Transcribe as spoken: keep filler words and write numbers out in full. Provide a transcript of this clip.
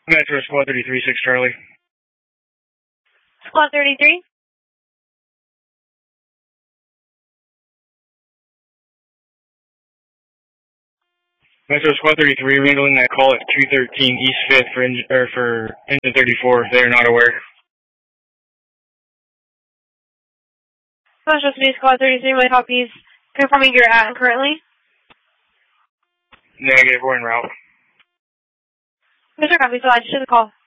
Metro Squad thirty-three, six Charlie. Squad thirty-three. Metro Squad thirty-three, we're handling that call at two thirteen East fifth for, engine, or for engine thirty-four, if they are not aware. Metro Space Squad thirty-three, my copies. Confirming you're at currently. Negative, we're en route. Mister Copy, so I just did the call.